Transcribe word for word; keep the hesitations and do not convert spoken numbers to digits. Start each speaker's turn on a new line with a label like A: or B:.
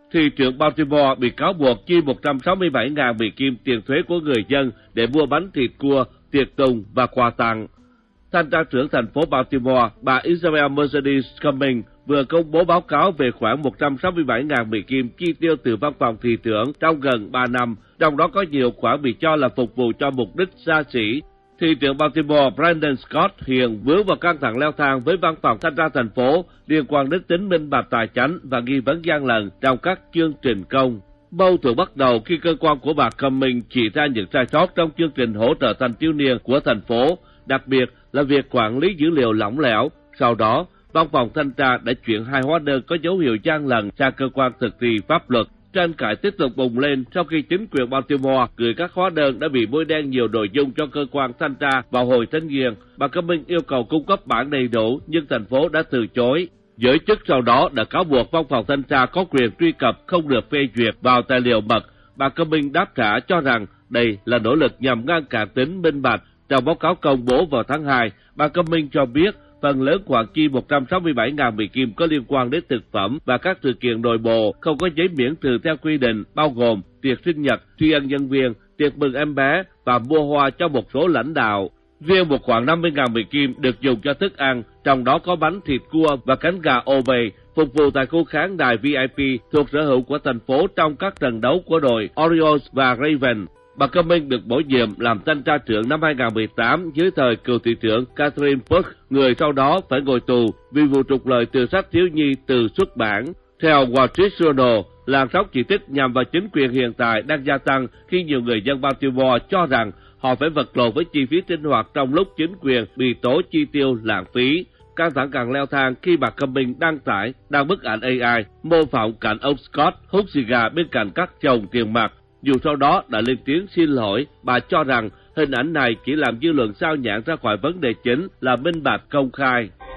A: Thị trưởng Baltimore bị cáo buộc chi một trăm sáu mươi bảy nghìn Mỹ Kim tiền thuế của người dân để mua bánh thịt cua, tiệc tùng và quà tặng. Thanh tra trưởng thành phố Baltimore, bà Isabel Mercedes Cummings vừa công bố báo cáo về khoảng một trăm sáu mươi bảy nghìn Mỹ Kim chi tiêu từ văn phòng thị trưởng trong gần ba năm, trong đó có nhiều khoản bị cho là phục vụ cho mục đích xa xỉ. Thị trưởng Baltimore Brandon Scott hiện vướng vào căng thẳng leo thang với văn phòng thanh tra thành phố liên quan đến tính minh bạch tài chánh và nghi vấn gian lận trong các chương trình công. Mâu thuẫn bắt đầu khi cơ quan của bà Cummings chỉ ra những sai sót trong chương trình hỗ trợ thanh thiếu niên của thành phố, đặc biệt là việc quản lý dữ liệu lỏng lẻo. Sau đó, văn phòng thanh tra đã chuyển hai hóa đơn có dấu hiệu gian lận sang cơ quan thực thi pháp luật. Tranh cãi tiếp tục bùng lên sau khi chính quyền Baltimore gửi các hóa đơn đã bị bôi đen nhiều nội dung cho cơ quan thanh tra vào hồi tháng Giêng. Bà Cummings yêu cầu cung cấp bản đầy đủ nhưng thành phố đã từ chối. Giới chức sau đó đã cáo buộc văn phòng thanh tra có quyền truy cập không được phê duyệt vào tài liệu mật. Bà Cummings đáp trả cho rằng đây là nỗ lực nhằm ngăn cản tính minh bạch. Trong báo cáo công bố vào tháng hai, bà Cummings cho biết phần lớn khoản chi một trăm sáu mươi bảy nghìn Mỹ Kim có liên quan đến thực phẩm và các sự kiện nội bộ không có giấy miễn trừ theo quy định, bao gồm tiệc sinh nhật, tri ân nhân viên, tiệc mừng em bé và mua hoa cho một số lãnh đạo. Riêng một khoản năm mươi nghìn Mỹ Kim được dùng cho thức ăn, trong đó có bánh thịt cua và cánh gà Obey, phục vụ tại khu khán đài V I P thuộc sở hữu của thành phố trong các trận đấu của đội Orioles và Ravens. Bà Cummings được bổ nhiệm làm thanh tra trưởng năm hai nghìn không trăm mười tám dưới thời cựu thị trưởng Catherine Buck, người sau đó phải ngồi tù vì vụ trục lợi từ sách thiếu nhi từ xuất bản. Theo Wall Street Journal, làn sóng chỉ trích nhằm vào chính quyền hiện tại đang gia tăng khi nhiều người dân Baltimore cho rằng họ phải vật lộn với chi phí sinh hoạt trong lúc chính quyền bị tố chi tiêu lãng phí. Căng thẳng càng leo thang khi bà Cummings đăng tải đăng bức ảnh A I mô phỏng cảnh ông Scott hút xì gà bên cạnh các chồng tiền mặt. Dù sau đó đã lên tiếng xin lỗi, bà cho rằng hình ảnh này chỉ làm dư luận sao nhãng ra khỏi vấn đề chính là minh bạch công khai.